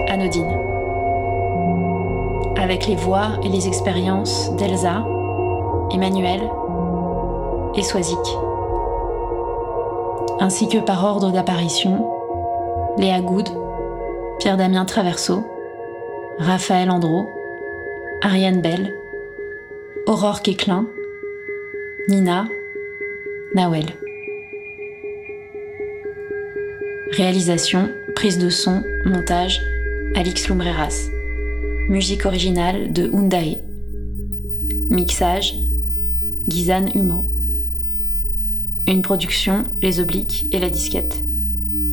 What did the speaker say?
anodine. Avec les voix et les expériences d'Elsa, Emmanuel et Swazik. Ainsi que par ordre d'apparition, Léa Goud, Pierre-Damien Traverso, Raphaël Andro, Ariane Bell, Aurore Quéclin, Nina, Nawel. Réalisation, prise de son, montage, Alix Lumbreras. Musique originale de Undae. Mixage, Gizane Humo. Une production, Les Obliques et La Disquette.